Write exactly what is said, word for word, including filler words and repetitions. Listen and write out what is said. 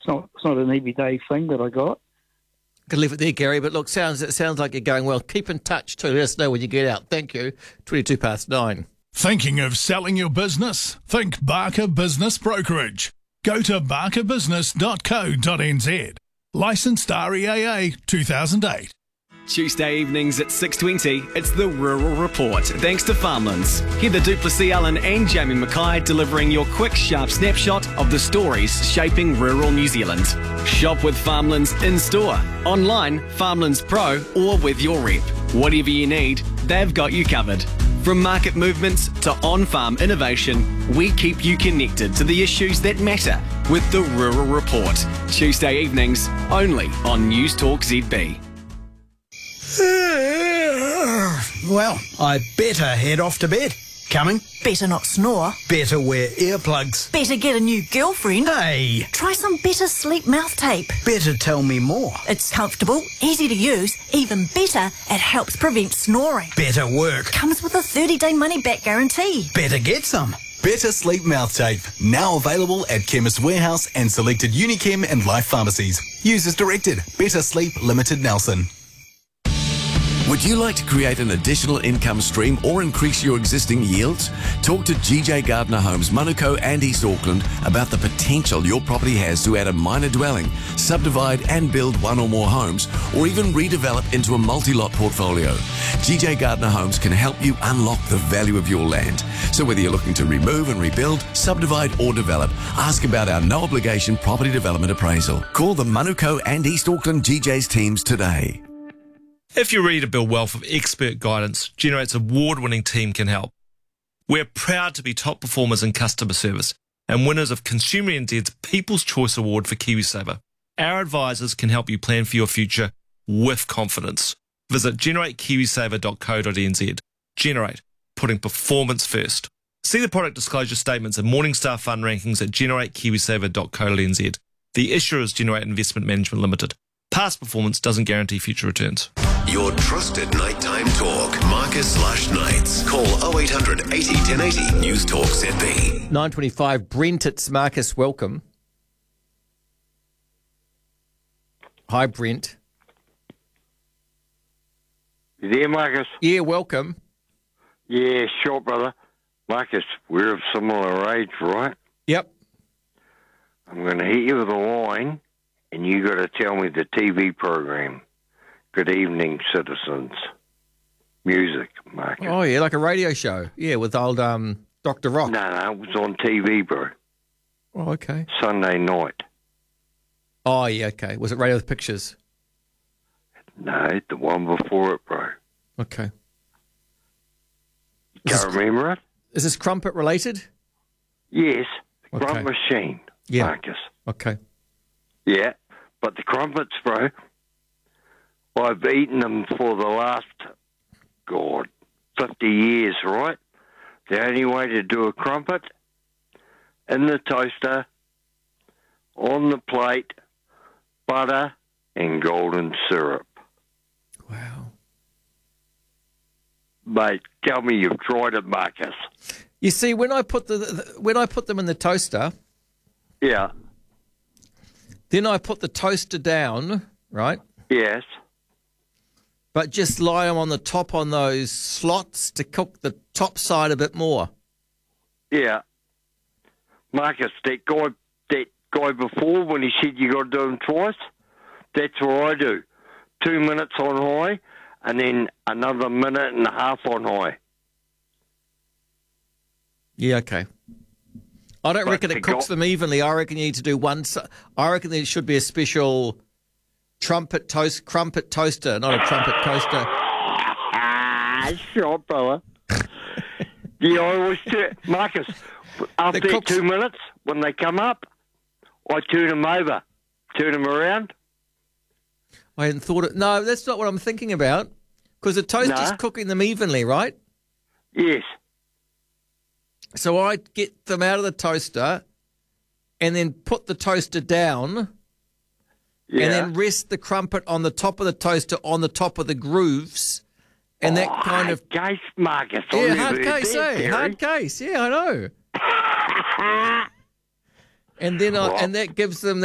It's not it's not an everyday thing that I got. Could leave it there, Gary. But look, sounds it sounds like you're going well. Keep in touch too. Let us know when you get out. Thank you. Twenty-two past nine. Thinking of selling your business? Think Barker Business Brokerage. Go to barker business dot co dot n z. Licensed R E A A two thousand eight. Tuesday evenings at six twenty, it's the Rural Report, thanks to Farmlands. Heather Duplessis Allen and Jamie Mackay delivering your quick, sharp snapshot of the stories shaping rural New Zealand. Shop with Farmlands in-store, online, Farmlands Pro, or with your rep. Whatever you need, they've got you covered. From market movements to on-farm innovation, we keep you connected to the issues that matter with the Rural Report. Tuesday evenings, only on News Talk Z B. Well, I better head off to bed. Coming? Better not snore. Better wear earplugs. Better get a new girlfriend. Hey! Try some Better Sleep mouth tape. Better tell me more. It's comfortable, easy to use, even better, it helps prevent snoring. Better work. Comes with a thirty-day money-back guarantee. Better get some. Better Sleep Mouth Tape, now available at Chemist Warehouse and selected Unichem and Life pharmacies. Use as directed. Better Sleep Limited Nelson. Would you like to create an additional income stream or increase your existing yields? Talk to G J Gardner Homes, Manukau and East Auckland about the potential your property has to add a minor dwelling, subdivide and build one or more homes, or even redevelop into a multi-lot portfolio. G J Gardner Homes can help you unlock the value of your land. So whether you're looking to remove and rebuild, subdivide or develop, ask about our no-obligation property development appraisal. Call the Manukau and East Auckland G J's teams today. If you're ready to build wealth with expert guidance, Generate's award-winning team can help. We're proud to be top performers in customer service and winners of Consumer N Z's People's Choice Award for KiwiSaver. Our advisors can help you plan for your future with confidence. Visit generate kiwisaver dot co dot n z. Generate, putting performance first. See the product disclosure statements and Morningstar Fund rankings at generate kiwisaver dot co dot n z. The issuer is Generate Investment Management Limited. Past performance doesn't guarantee future returns. Your trusted nighttime talk. Marcus slash Nights. Call oh eight hundred eighty ten eighty. News Talk Z B. nine twenty-five. Brent, it's Marcus. Welcome. Hi, Brent. You there, Marcus? Yeah, welcome. Yeah, sure, brother. Marcus, we're of similar age, right? Yep. I'm going to hit you with a line, and you got to tell me the T V program. Good evening, citizens. Music, Marcus. Oh, yeah, like a radio show. Yeah, with old um, Doctor Rock. No, no, it was on T V, bro. Oh, okay. Sunday night. Oh, yeah, okay. Was it Radio with Pictures? No, the one before it, bro. Okay. You can't remember it? Is this Crumpet related? Yes, the Okay. Crumpet Machine, Yeah. Marcus. Okay. Yeah, but the crumpets, bro, I've eaten them for the last, God, fifty years, right? The only way to do a crumpet, in the toaster, on the plate, butter and golden syrup. Wow. Mate, tell me you've tried it, Marcus. You see, when I put the, the when I put them in the toaster, Yeah, then I put the toaster down, right? yes. But just lie them on the top on those slots to cook the top side a bit more. Yeah. Marcus, that guy that guy before when he said you got to do them twice, that's what I do. Two minutes on high and then another minute and a half on high. Yeah, okay. I don't But reckon the it cooks go- them evenly. I reckon you need to do one. si- I reckon there should be a special trumpet toast, crumpet toaster, not a trumpet coaster. Ah, shot, brother. Yeah, I always do. Marcus, after The that cooks- two minutes, when they come up, I turn them over, turn them around. I hadn't thought it. No, that's not what I'm thinking about. Because the toaster's No. cooking them evenly, right? Yes. So I get them out of the toaster and then put the toaster down Yeah. and then rest the crumpet on the top of the toaster on the top of the grooves. And that Oh, kind of... case, Marcus. I Yeah, never hard heard case, that, eh? Gary. Hard case. Yeah, I know. And then I, Well- and that gives them